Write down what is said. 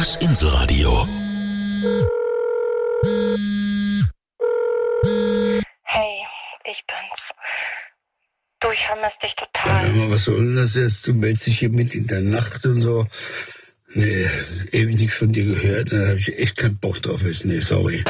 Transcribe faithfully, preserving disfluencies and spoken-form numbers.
Das Inselradio. Hey, ich bin's. Du, ich vermisse dich total. Ja, was soll denn das jetzt? Du meldest dich hier mit in der Nacht und so. Nee, ewig nichts von dir gehört. Da habe ich echt keinen Bock drauf. Nee, sorry.